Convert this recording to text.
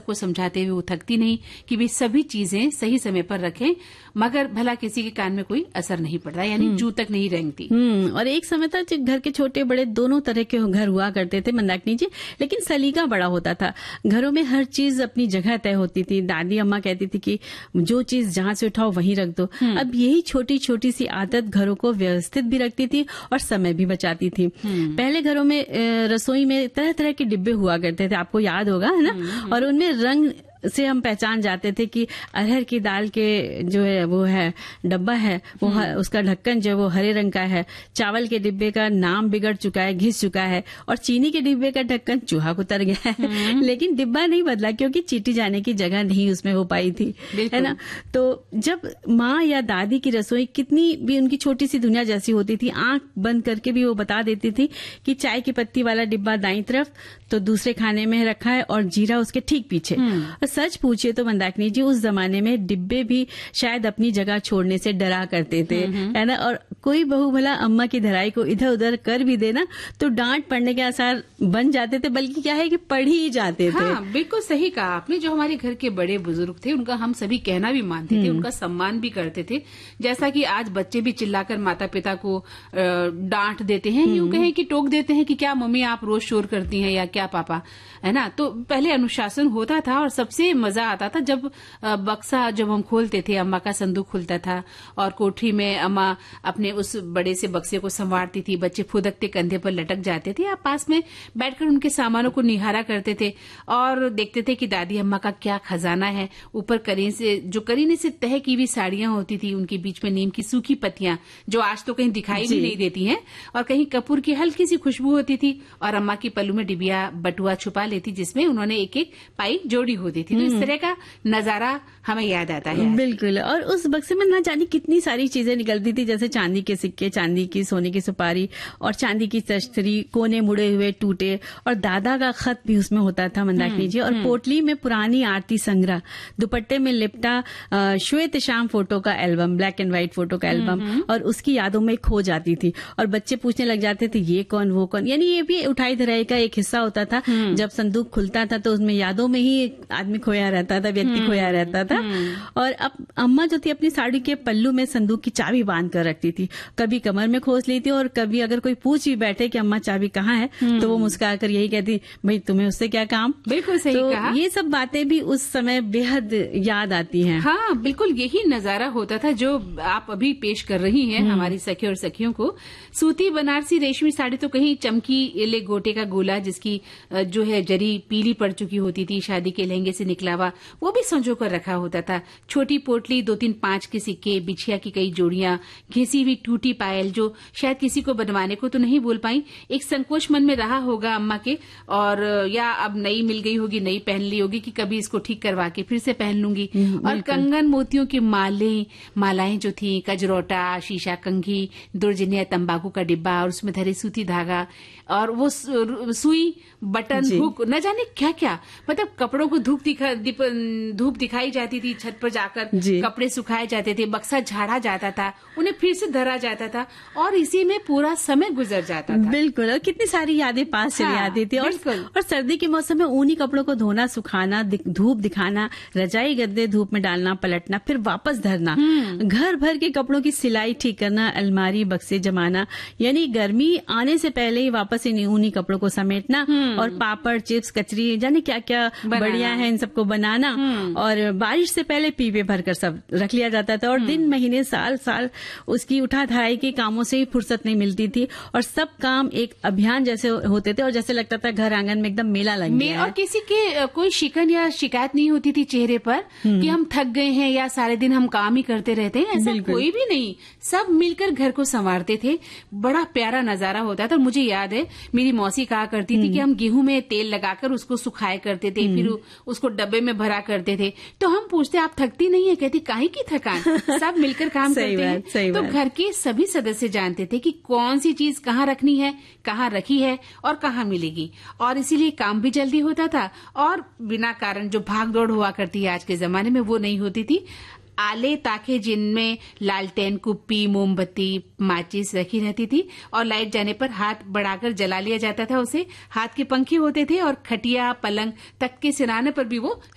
सबको समझाते हुए वो थकती नहीं कि वे सभी चीजें सही समय पर रखें, मगर भला किसी के कान में कोई असर नहीं पड़ता, यानी जू तक नहीं रेंगती। और एक समय था जब घर के छोटे बड़े दोनों तरह के घर हुआ करते थे मंदाकिनी जी, लेकिन सलीका बड़ा होता था। घरों में हर चीज अपनी जगह तय होती थी। दादी अम्मा कहती थी कि जो चीज जहां से उठाओ वहीं रख दो। अब यही छोटी छोटी सी आदत घरों को व्यवस्थित भी रखती थी और समय भी बचाती थी। पहले घरों में रसोई में तरह तरह के डिब्बे हुआ करते थे, आपको याद होगा, है ना? और उनमें रंग से हम पहचान जाते थे कि अरहर की दाल के जो है वो है डब्बा है, वो उसका ढक्कन जो है वो हरे रंग का है। चावल के डिब्बे का नाम बिगड़ चुका है, घिस चुका है। और चीनी के डिब्बे का ढक्कन चूहा कुतर गया है, लेकिन डिब्बा नहीं बदला क्योंकि चीटी जाने की जगह नहीं उसमें हो पाई थी, है ना? तो जब माँ या दादी की रसोई कितनी भी उनकी छोटी सी दुनिया जैसी होती थी, आंख बंद करके भी वो बता देती थी कि चाय की पत्ती वाला डिब्बा दाईं तरफ तो दूसरे खाने में रखा है और जीरा उसके ठीक पीछे। सच पूछिए तो मंदाकिनी जी, उस जमाने में डिब्बे भी शायद अपनी जगह छोड़ने से डरा करते थे, है ना? और कोई बहू भला अम्मा की धराई को इधर उधर कर भी देना तो डांट पड़ने के आसार बन जाते थे, बल्कि क्या है कि पढ़ ही जाते थे। हाँ, बिल्कुल सही कहा आपने। जो हमारे घर के बड़े बुजुर्ग थे उनका हम सभी कहना भी मानते थे, उनका सम्मान भी करते थे। जैसा कि आज बच्चे भी चिल्लाकर माता पिता को डांट देते हैं, यूं कहें कि टोक देते हैं कि क्या मम्मी आप रोज शोर करती हैं या क्या पापा, है ना? तो पहले अनुशासन होता था और सबसे मजा आता था जब बक्सा जब हम खोलते थे, अम्मा का संदूक खुलता था और कोठरी में अम्मा अपने उस बड़े से बक्से को संवारती थी। बच्चे फुदकते कंधे पर लटक जाते थे, आप पास में बैठकर उनके सामानों को निहारा करते थे और देखते थे कि दादी अम्मा का क्या खजाना है। ऊपर करीने से तह की हुई साड़ियां होती थी, उनके बीच में नीम की सूखी पत्तियां जो आज तो कहीं दिखाई भी नहीं देती हैं, और कहीं कपूर की हल्की सी खुशबू होती थी। और अम्मा की पल्लू में डिबिया बटुआ छुपा लेती जिसमें उन्होंने एक एक पाई जोड़ी होती थी। तो इस तरह का नजारा हमें याद आता है। बिल्कुल। और उस बक्से में ना जाने कितनी सारी चीजें निकलती थी, जैसे चांदी के सिक्के, चांदी की सोने की सुपारी और चांदी की तश्तरी, कोने मुड़े हुए टूटे, और दादा का खत भी उसमें होता था मंदाकिनी जी। और पोटली में पुरानी आरती संग्रह, दुपट्टे में लिपटा श्वेत श्याम फोटो का album, black and white photo का एल्बम, और उसकी यादों में खो जाती थी। और बच्चे पूछने लग जाते थे ये कौन वो कौन, यानी ये भी उठाई धराई का एक हिस्सा होता था। जब संदूक खुलता था तो उसमें यादों में ही आदमी खोया रहता था, व्यक्ति खोया रहता था। और अब अम्मा जो थी अपनी साड़ी के पल्लू में संदूक की चाबी बांध कर रखती थी, कभी कमर में खोस लेती और कभी अगर कोई पूछ भी बैठे कि अम्मा चाबी कहाँ है तो वो मुस्कुराकर यही कहती, भाई तुम्हें उससे क्या काम। बिल्कुल सही कहा। ये सब बातें भी उस समय बेहद याद आती हैं। हाँ, बिल्कुल यही नजारा होता था जो आप अभी पेश कर रही हैं हमारी सखी और सखियों को। सूती बनारसी रेशमी साड़ी तो कहीं चमकी एले गोटे का गोला जिसकी जो है जरी पीली पड़ चुकी होती थी, शादी के लहंगे से निकला हुआ, वो भी संजो कर रखा होता था। छोटी पोटली, 2-3 5 के सिक्के, बिछिया की कई जोड़ियां, घिसी हुई टूटी पायल जो शायद किसी को बनवाने को तो नहीं बोल पाई, एक संकोच मन में रहा होगा अम्मा के, और या अब नई मिल गई होगी, नई पहन ली होगी कि कभी इसको ठीक करवा के फिर से पहन लूंगी। और कंगन मोतियों की मालाएं जो थी, कजरोटा, शीशा कंघी, दुर्जनिया तंबाकू का डिब्बा और उसमें धरे सूती धागा और वो सुई, बटन, हुक, न जाने क्या क्या, मतलब कपड़ों को धूप दिखाई जाती थी, छत पर जाकर कपड़े सुखाए जाते थे, बक्सा झाड़ा जाता था, उन्हें फिर से धरा जाता था और इसी में पूरा समय गुजर जाता था। बिल्कुल। और कितनी सारी यादें पास चली आती थी। और सर्दी के मौसम में ऊनी कपड़ों को धोना, सुखाना, धूप दिखाना, रजाई गद्दे धूप में डालना, पलटना, फिर वापस धरना, घर भर के कपड़ों की सिलाई ठीक करना, अलमारी बक्से जमाना, यानी गर्मी आने से पहले ही वापस इन ऊनी कपड़ों को समेटना और पापड़, चिप्स, कचरी, जाने क्या क्या बढ़िया है इन सबको बनाना। और बारिश से पहले पीपे भरकर सब रख लिया जाता था और दिन महीने साल साल उसकी उठा धराई के कामों से ही फुर्सत नहीं मिलती थी और सब काम एक अभियान जैसे होते थे और जैसे लगता था घर आंगन में एकदम मेला लग गया है। और किसी के कोई शिकन या शिकायत नहीं होती थी चेहरे पर कि हम थक गए हैं या सारे दिन हम काम ही करते रहते हैं, ऐसा कोई भी नहीं। सब मिलकर घर को संवारते थे, बड़ा प्यारा नजारा होता था। मुझे याद है मेरी मौसी कहा करती थी कि हम गेहूं में तेल लगाकर उसको सुखाया करते थे, फिर उसको डब्बे में भरा करते थे। तो हम पूछते आप थकती नहीं है? कहती काहे की थकान, सब मिलकर काम करते हैं। तो घर के सभी सदस्य जानते थे कि कौन सी चीज कहाँ रखनी है, कहाँ रखी है और कहाँ मिलेगी, और इसीलिए काम भी जल्दी होता था और बिना कारण जो भाग दौड़ हुआ करती है आज के जमाने में वो नहीं होती थी। आले ताखे जिनमें लालटेन, कुप्पी, मोमबत्ती, माचिस रखी रहती थी और लाइट जाने पर हाथ बढ़ाकर जला लिया जाता था उसे। हाथ के पंखे होते थे और खटिया, पलंग, तख्त के सिराने पर भी वो